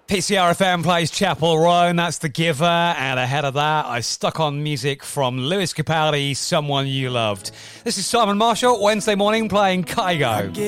PCRFM plays Chapel Row, and that's The Giver. And ahead of that, I stuck on music from Lewis Capaldi, Someone You Loved. This is Simon Marshall, Wednesday morning playing Kygo.